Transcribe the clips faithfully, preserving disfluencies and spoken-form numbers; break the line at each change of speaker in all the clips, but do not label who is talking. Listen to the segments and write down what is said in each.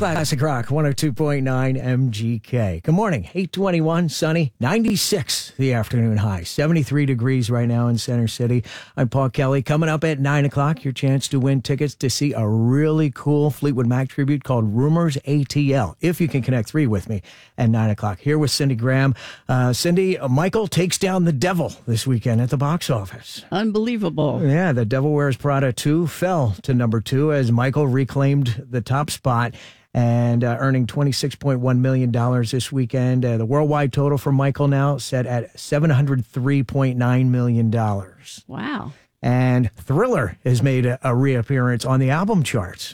Classic Rock, one oh two point nine M G K. Good morning. eight twenty-one, sunny, ninety-six the afternoon high, seventy-three degrees right now in Center City. I'm Paul Kelly. Coming up at nine o'clock, your chance to win tickets to see a really cool Fleetwood Mac tribute called Rumors A T L, if you can connect three with me at nine o'clock. Here with Cindy Graham. Uh, Cindy, uh, Michael takes down The Devil this weekend at the box office.
Unbelievable.
Yeah, The Devil Wears Prada two fell to number two as Michael reclaimed the top spot and uh, earning twenty-six point one million dollars this weekend. Uh, the worldwide total for Michael now set at seven hundred three point nine million dollars.
Wow.
And Thriller has made a, a reappearance on the album charts.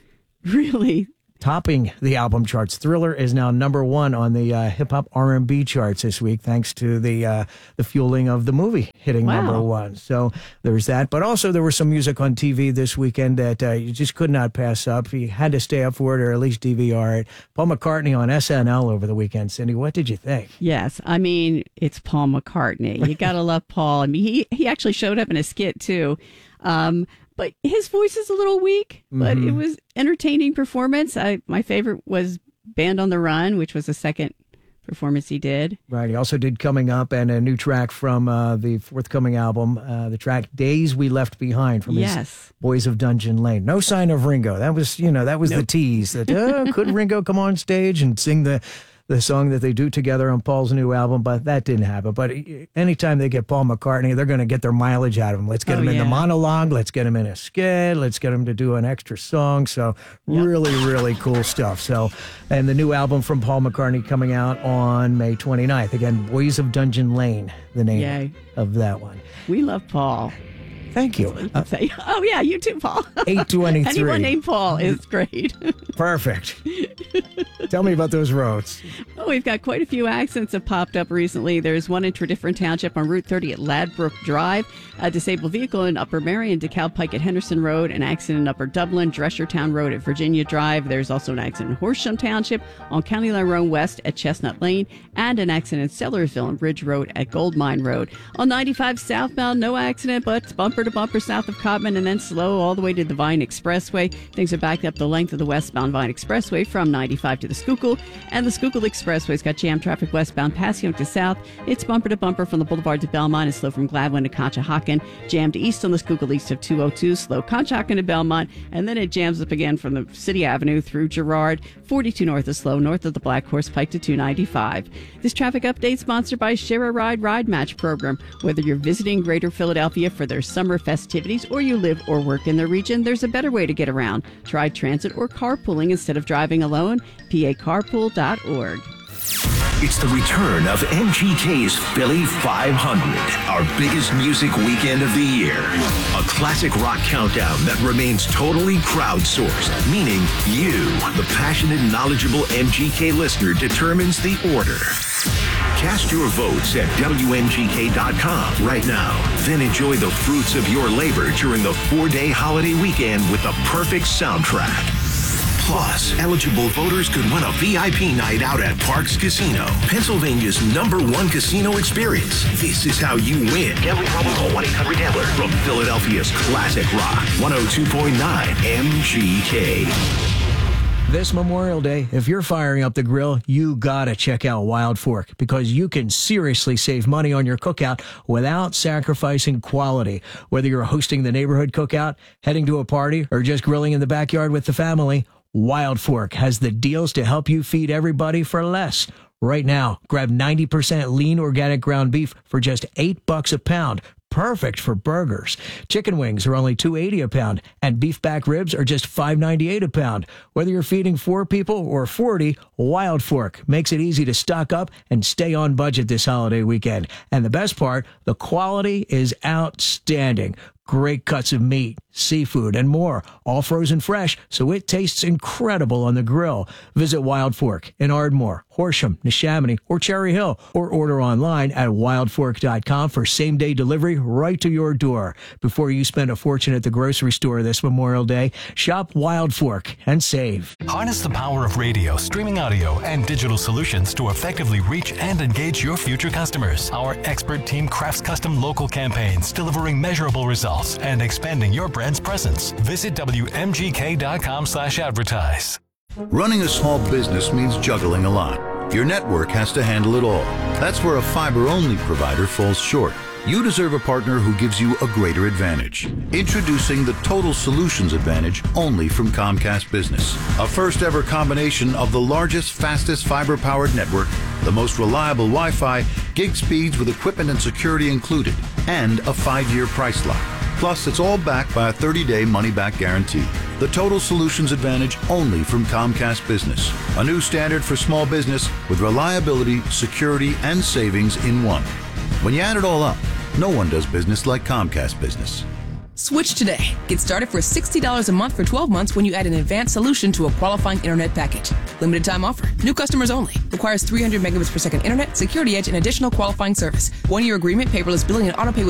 Really?
Topping the album charts. Thriller is now number one on the uh, hip-hop R and B charts this week, thanks to the uh, the fueling of the movie hitting
Wow.
number one. So there's that. But also there was some music on T V this weekend that uh, you just could not pass up. You had to stay up for it or at least D V R it. Paul McCartney on S N L over the weekend. Cindy, what did you think?
Yes. I mean, it's Paul McCartney. You got to love Paul. I mean, he, he actually showed up in a skit, too. Um, but his voice is a little weak, but
Mm-hmm.
it was entertaining performance. I, my favorite was Band on the Run, which was the second performance he did.
Right. He also did Coming Up and a new track from uh, the forthcoming album, uh, the track Days We Left Behind from his
Yes.
Boys of Dungeon Lane. No sign of Ringo. That was, you know, that was the tease that uh, could Ringo come on stage and sing the the song that they do together on Paul's new album, but that didn't happen. But anytime they get Paul McCartney, they're going to get their mileage out of him. Let's get
Oh,
him in
yeah.
the monologue. Let's get him in a skit. Let's get him to do an extra song. So really, really cool stuff. So, and the new album from Paul McCartney coming out on May twenty-ninth. Again, Boys of Dungeon Lane, the name
Yay.
of that one.
We love Paul.
Thank you. Uh,
Say, oh, yeah, you too, Paul.
eight twenty-three.
Anyone named Paul is great.
Perfect. Tell me about those roads.
Oh, we've got quite a few accidents have popped up recently. There's one in Tredyffrin Township on Route thirty at Ladbroke Drive, a disabled vehicle in Upper Marion, DeKalb Pike at Henderson Road, an accident in Upper Dublin, Dreshertown Road at Virginia Drive. There's also an accident in Horsham Township on County Line Road West at Chestnut Lane, and an accident in Sellersville on Ridge Road at Goldmine Road. On ninety-five southbound, no accident, but it's bumper to bumper south of Codman and then slow all the way to the Vine Expressway. Things are backed up the length of the westbound Vine Expressway from ninety-five to the Schuylkill, and the Schuylkill Expressway's got jam traffic westbound Passyunk to south. It's bumper to bumper from the Boulevard to Belmont and slow from Gladwin to Conshohocken. Jammed east on the Schuylkill east of two oh two, slow Conshohocken to Belmont, and then it jams up again from the City Avenue through Girard. forty-two north is slow north of the Black Horse Pike to two ninety-five. This traffic update sponsored by Share a Ride Ride Match program. Whether you're visiting Greater Philadelphia for their summer festivities or you live or work in the region, there's a better way to get around. Try transit or carpooling instead of driving alone. P A carpool dot org.
It's the return of M G K's Philly five hundred, our biggest music weekend of the year. A classic rock countdown that remains totally crowdsourced, meaning you, the passionate, knowledgeable M G K listener, determines the order. Cast your votes at W M G K dot com right now. Then enjoy the fruits of your labor during the four-day holiday weekend with the perfect soundtrack. Plus, eligible voters could win a V I P night out at Parks Casino, Pennsylvania's number one casino experience. This is how you win. Gambling problem, call one eight hundred gambler. From Philadelphia's classic rock, one oh two point nine M G K.
This Memorial Day, if you're firing up the grill, you gotta check out Wild Fork because you can seriously save money on your cookout without sacrificing quality. Whether you're hosting the neighborhood cookout, heading to a party, or just grilling in the backyard with the family, Wild Fork has the deals to help you feed everybody for less. Right now, grab ninety percent lean organic ground beef for just eight bucks a pound. Perfect for burgers. Chicken wings are only two eighty a pound, and beef back ribs are just five ninety-eight a pound. Whether you're feeding four people or forty, Wild Fork makes it easy to stock up and stay on budget this holiday weekend. And the best part, the quality is outstanding. Great cuts of meat, seafood, and more, all frozen fresh, so it tastes incredible on the grill. Visit Wild Fork in Ardmore, Horsham, Neshaminy, or Cherry Hill, or order online at wild fork dot com for same-day delivery right to your door. Before you spend a fortune at the grocery store this Memorial Day, shop Wild Fork and save.
Harness the power of radio, streaming audio, and digital solutions to effectively reach and engage your future customers. Our expert team crafts custom local campaigns, delivering measurable results and expanding your brand's presence. Visit W M G K dot com slash advertise.
Running a small business means juggling a lot. Your network has to handle it all. That's where a fiber-only provider falls short. You deserve a partner who gives you a greater advantage. Introducing the Total Solutions Advantage only from Comcast Business. A first-ever combination of the largest, fastest fiber-powered network, the most reliable Wi-Fi, gig speeds with equipment and security included, and a five-year price lock. Plus, it's all backed by a thirty-day money-back guarantee. The Total Solutions Advantage only from Comcast Business. A new standard for small business with reliability, security, and savings in one. When you add it all up, no one does business like Comcast Business.
Switch today. Get started for sixty dollars a month for twelve months when you add an advanced solution to a qualifying internet package. Limited time offer. New customers only. Requires three hundred megabits per second internet, security edge, and additional qualifying service. One-year agreement, paperless billing, and autopay with